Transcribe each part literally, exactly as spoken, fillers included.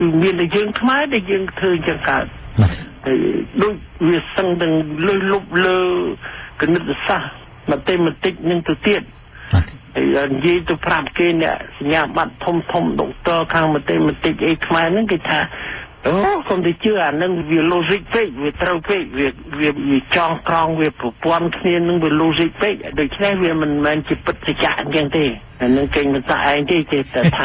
មានតែយើងខ្មែរដែលយើងធ្វើចឹងកើតដូចវាសឹងទាំងលើលុបលើគណិតសាស្ត្រម៉ាទេម៉ាទិកនឹងទៅទៀតហើយនិយាយទៅប្រាប់គេអ្នកសញ្ញាបត្រធំធំដុកទ័រខាងម៉ាទេម៉ាទិកអីខ្មែរហ្នឹងគេថាអូខ្ញុំទៅជឿអានឹងវា logic ពេកវាត្រូវពេកវាវាចង់ក្រងវាប្រព័ន្ធគ្នានឹងវា logic ពេកដូច្នេះវាមិនមែនជាពិតសច្ចៈអញ្ចឹងទេអានឹងគេមិនតាឯងទេចេះតែថា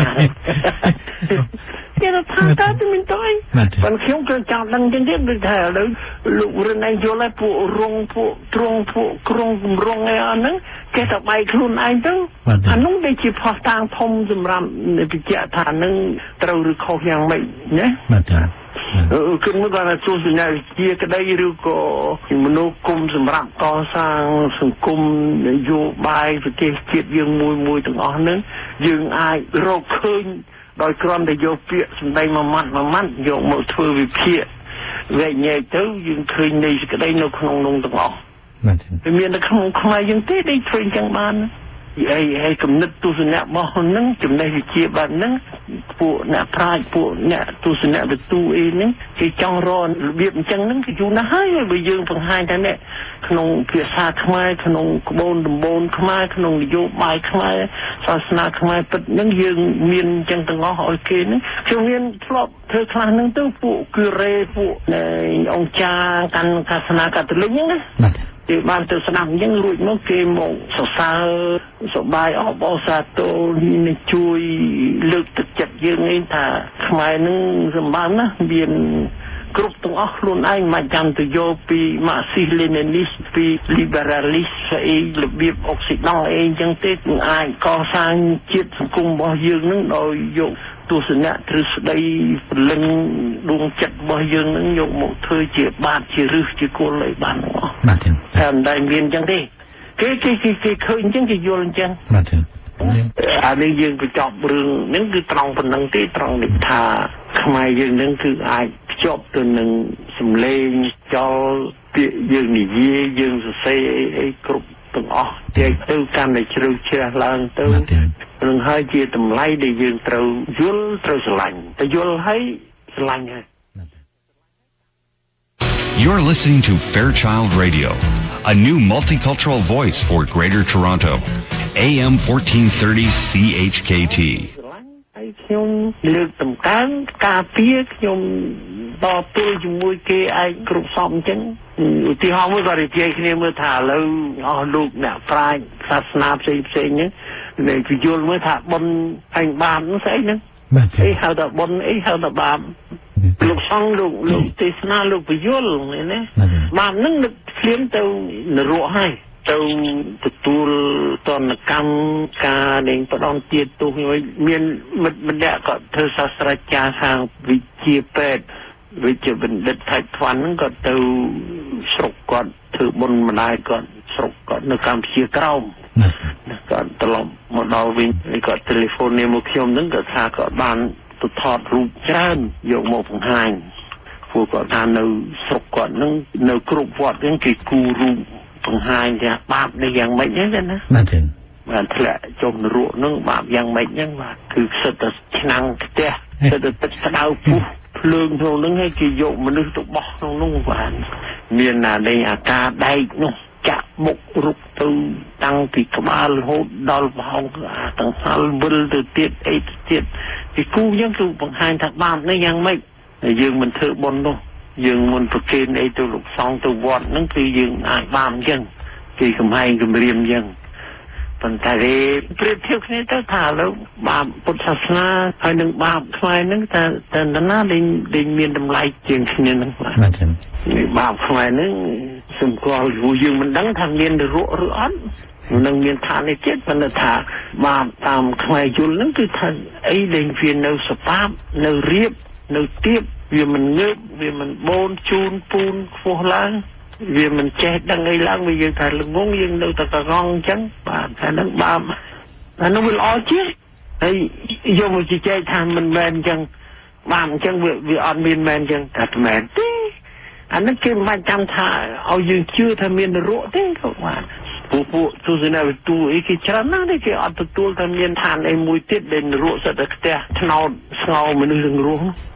គេថាតាទៅមិនទៅប៉ុន្តែខ្ញុំក៏ចង់ដឹងចឹងទៀតដូចថាឥឡូវលោករណៃយល់ឲ្យពួករងពួកត្រង់ពួកក្រងគម្រងអីអស់ហ្នឹងគេតែបែកខ្លួនឯងទៅអានោះដូចជាផុសតាងធំសម្រាប់វិជ្ជាថានឹងត្រូវឬខុសយ៉ាងម៉េចណាបាទចាគឺមកដល់ទស្សនវិជ្ជាក្តីឬក៏មនុស្សគុំសម្រាប់កសាងសង្គមនយោបាយប្រទេសជាតិយើងមួយមួយទាំងអស់ហ្នឹងយើងអាចរកឃើញដោយគ្រាន់តែយកពាក្យសម្ដីមួយម៉ាត់មួយម៉ាត់យកមកធ្វើវិភាគវែកញែកទៅយើងឃើញនៃសេចក្តីនៅក្នុងនោះទាំងអស់តែមានតែក្នុងខ្មែរយើងទេដែលធ្វើអញ្ចឹងបានហើយហើយគំនិតទស្សនៈរបស់ហ្នឹងចំណេះវិជ្ជាបែបហ្នឹងពួកអ្នកប្រាជ្ញពួកអ្នកទស្សនៈវិទូអីហ្នឹងគេចង់រករបៀបអញ្ចឹងហ្នឹងគឺយូរណាស់ហើយបើយើងបង្ហាញថានេះក្នុងភាសាខ្មែរក្នុងក្បូនដំបូនខ្មែរក្នុងនយោបាយខ្មែរសាសនាខ្មែរពិតហ្នឹងយើងមានអញ្ចឹងទាំងអស់ឲ្យគេហ្នឹងខ្ញុំមានធ្លាប់ធ្វើខ្លះហ្នឹងទៅពួកគូរ៉េពួកអង្គចាកាន់សាសនាកាតូលិកហ្នឹងណាគេបានទៅស្ដាប់អញ្ចឹងរួចមកគេមកសរសើរសប្បាយអបអរសាទរនេះជួយលើកទឹកចិត្តយើងឯងថាខ្មែរនឹងសម្បើមណាស់មានគ្រប់ទាំងអស់ខ្លួនឯងមិនចាំទៅយកពីម៉ាស៊ីសលេនីនីសពី liberalist អីរបៀបអុកស៊ីដង់អីអញ្ចឹងទេនឹងអាចកសាងជាតិសង្គមរបស់យើងនឹងដោយយកទស្សនៈទ្រឹស្ដីពលឹងដួងចិត្តរបស់យើងនឹងយកមកធ្វើជាបាតជារឹសជាគល់ឲ្យបានអស់បាទតែមិនដែលមានអញ្ចឹងទេគេគេគេឃើញអញ្ចឹងគេយល់អញ្ចឹងបាទអានេះយើងបញ្ចប់រឿងហ្នឹងគឺត្រង់ប៉ុណ្្នឹងទេត្រង់នេះថាខ្មែរយើងហ្នឹងគឺអាចភ្ជាប់ទៅនឹងសម្លេងចលពាក្យយើងនិយាយយើងសរសេរអីអីគ្រប់ទាំងអស់តែទៅកាន់តែជ្រៅជ្រះឡើងទៅនឹងហើយជាតម្លៃដែលយើងត្រូវយល់ត្រូវស្រឡាញ់តែយល់ហើយស្រឡាញ់ហើយ You're listening to Fairchild Radio, a new multicultural voice for Greater Toronto, A M fourteen thirty C H K T. ហើយខ្ញុំលើកតម្កើងការពារខ្ញុំតទល់ជាមួយគេឯងគ្រប់សពអញ្ចឹងឧទាហរណ៍មួយក៏និយាយគ្នាមើលថាឥឡូវអស់លោកអ្នកប្រាជ្ញសាសនាផ្សេងផ្សេងហ្នឹងដែលពយល់មើលថាបុណ្យឯងបាបហ្នឹងស្អីហ្នឹងអីហៅថាបុណ្យអីហៅថាបាបលោកសង្ឃលោកលោកទេសនាលោកពយល់ណាបាបហ្នឹងនឹកភ្លាមទៅនរកហើយទៅទទួលតនកម្មការដែលផ្ដន់ទៀតទោះមានមិត្តម្នាក់ក៏ធ្វើសាស្ត្រាចារ្យខាងវិជ្ជាពេទ្យវិជ្ជាបណ្ឌិតថៃខ្វាន់ហ្នឹងក៏ទៅស្រុកគាត់ធ្វើបុណ្យម្ដាយគាត់ស្រុកគាត់នៅកម្ពុជាក្រោមគាត់ត្រឡប់មកដល់វិញគាត់ទូរស័ព្ទនេះមកខ្ញុំហ្នឹងគាត់ថាគាត់បានទៅថតរូបច្រើនយកមកបង្ហាញពួកគាត់ថានៅស្រុកគាត់ហ្នឹងនៅគ្រប់វត្តហ្នឹងគេគូររូបបង្ហាញថាបាបនេះយ៉ាងម៉េចហ្នឹងណាបាទបានធ្លាក់ចុះនរកហ្នឹងបាបយ៉ាងម៉េចហ្នឹងបាទគឺសិតតែឆ្នាំងផ្ទះសិតតែទឹកក្តៅពុះភ្លើងក្នុងហ្នឹងឲ្យគេយកមនុស្សទៅបោះក្នុងនោះបានមានណានៃអាការដែកនោះចាក់មុខរុកទៅតាំងពីក្បាលរហូតដល់ប្រហោងអាទាំងហល់វិលទៅទៀតអីទៅទៀតពីគូយ៉ាងគឺបង្ហាញថាបាបនេះយ៉ាងម៉េចយើងមិនធ្វើបុណ្យនោះយើងមិនប្រគេនអីទៅលោកសង្ឃទៅវត្តហ្នឹងគឺយើងអាចបាបអញ្ចឹងគេកំហែងគម្រាមអញ្ចឹងប៉ុន្តែប្រៀបធៀបគ្នាទៅថាឥឡូវបាបពុទ្ធសាសនាហើយនឹងបាបខ្មែរហ្នឹងតែតែណាដែលដែលមានតម្លៃជាងគ្នាហ្នឹងបាទបាបខ្មែរហ្នឹងសម្គាល់ព្រោះយើងមិនដឹងថាមាននរកឬអត់នឹងមានឋាននេះទៀតប៉ុន្តែថាបាបតាមខ្មែរយល់ហ្នឹងគឺថាអីដែលវានៅសបាបនៅរៀបនៅទៀបវាមិនងើបវាមិនបូនជូនពូនខ្ពស់ឡើងវាមិនចេះដឹងអីឡើងវាយើងថាល្ងងយើងនៅតែកងអញ្ចឹងបាទតែហ្នឹងបាបអានោះវាល្អជាងហើយយកមកជជែកថាមិនមែនអញ្ចឹងបាបអញ្ចឹងវាវាអត់មានមែនអញ្ចឹងតែមែនទេអានេះគេមិនចាំថាឲ្យយើងជឿថាមាននរកទេក៏បាទពួកពួកទស្សនវិទូអីគេច្រើនណាស់គេអត់ទទួលថាមានឋានអីមួយទៀតដែលនរកសិតតែផ្ទះថ្នោតស្ងោមនុស្សនឹងរស់